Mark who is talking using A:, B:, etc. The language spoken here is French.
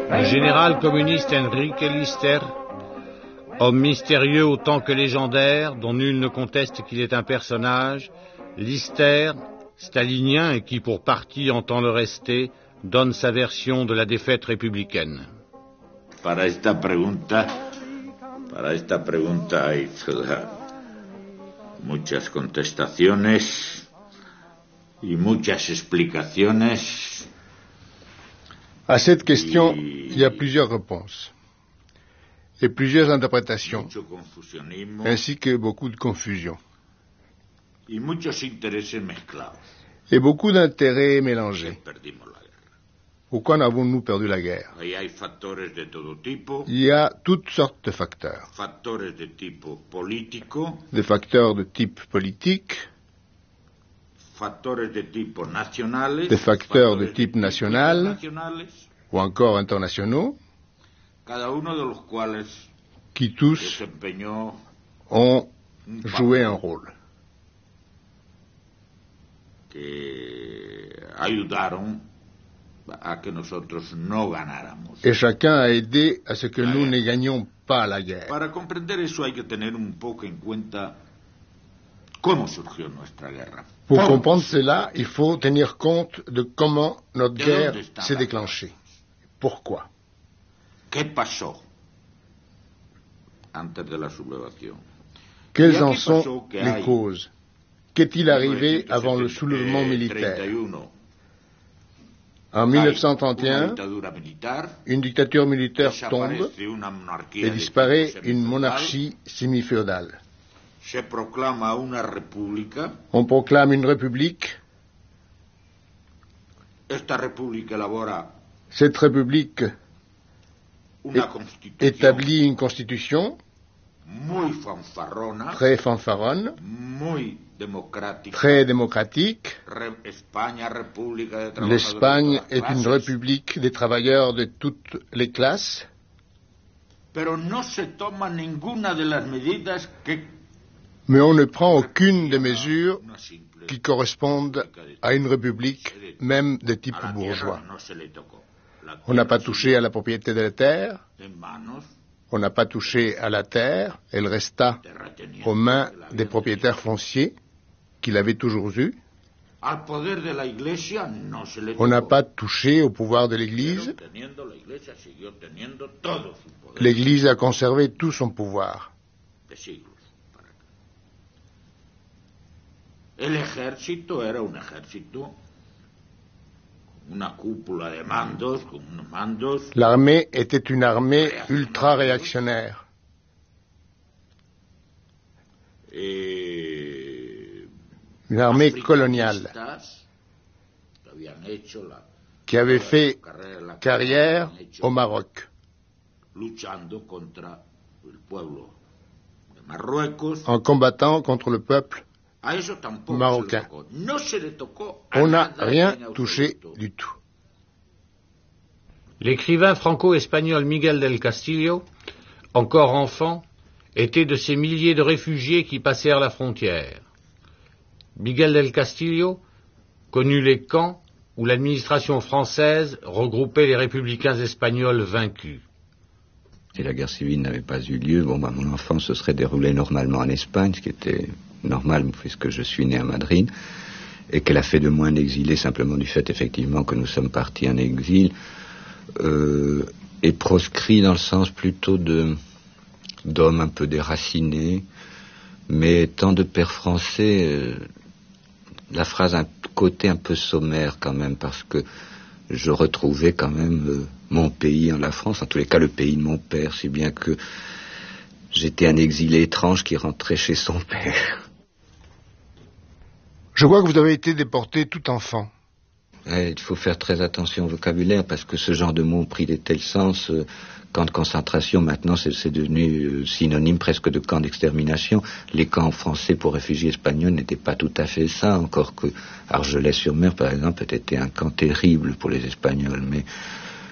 A: Le général communiste Enrique Lister, homme mystérieux autant que légendaire, dont nul ne conteste qu'il est un personnage, Lister, stalinien et qui pour partie entend le rester, donne sa version de la défaite républicaine.
B: Para esta pregunta hay muchas contestaciones y muchas explicaciones.
C: À cette question, il y a plusieurs réponses et plusieurs interprétations, ainsi que beaucoup de confusion et beaucoup d'intérêts mélangés. Pourquoi avons-nous perdu la guerre? Il y a toutes sortes de facteurs. Des facteurs de type politique, des facteurs de type national ou encore internationaux, qui tous ont joué un rôle. Et chacun a aidé à ce que nous ne gagnions pas la guerre. Pour comprendre cela, il faut tenir compte de comment notre guerre s'est déclenchée. Pourquoi? Quelles en sont les causes? Qu'est-il arrivé avant le soulèvement militaire? En 1931, une dictature militaire tombe et disparaît une monarchie semi-féodale. On proclame une république. Cette république établit une constitution très fanfaronne, très démocratique. L'Espagne est une république des travailleurs de toutes les classes. Mais on ne prend aucune des mesures qui correspondent à une république, même de type bourgeois. On n'a pas touché à la propriété de la terre, on n'a pas touché à la terre, elle resta aux mains des propriétaires fonciers qui l'avaient toujours eue. On n'a pas touché au pouvoir de l'Église. L'Église a conservé tout son pouvoir. L'armée était une armée ultra-réactionnaire. Une armée coloniale qui avait fait carrière au Maroc, en combattant contre le peuple marocain. On n'a rien touché du tout.
A: L'écrivain franco-espagnol Miguel del Castillo, encore enfant, était de ces milliers de réfugiés qui passèrent la frontière. Miguel del Castillo connut les camps où l'administration française regroupait les républicains espagnols vaincus.
D: Si la guerre civile n'avait pas eu lieu, mon enfance se serait déroulée normalement en Espagne, ce qui était normal puisque je suis né à Madrid, et qu'elle a fait de moi un exilé simplement du fait effectivement que nous sommes partis en exil, et proscrit dans le sens plutôt d'homme un peu déraciné, mais étant de père français, la phrase a un côté un peu sommaire quand même, parce que je retrouvais quand même mon pays en la France, en tous les cas le pays de mon père, si bien que j'étais un exilé étrange qui rentrait chez son père.
C: Je vois que vous avez été déporté tout enfant.
D: Il faut faire très attention au vocabulaire parce que ce genre de mots ont pris de tels sens. Camp de concentration, maintenant, c'est devenu synonyme presque de camp d'extermination. Les camps français pour réfugiés espagnols n'étaient pas tout à fait ça, encore que Argelès-sur-Mer, par exemple, était un camp terrible pour les Espagnols. Mais